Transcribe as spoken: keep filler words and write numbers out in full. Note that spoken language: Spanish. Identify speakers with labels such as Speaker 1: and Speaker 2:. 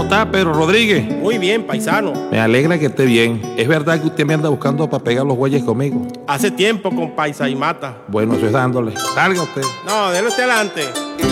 Speaker 1: está, Pedro Rodríguez?
Speaker 2: Muy bien, paisano.
Speaker 1: Me alegra que esté bien. ¿Es verdad que usted me anda buscando para pegar los bueyes conmigo?
Speaker 2: Hace tiempo con paisa y mata.
Speaker 1: Bueno, eso es dándole. Salga usted.
Speaker 2: No, déle usted adelante.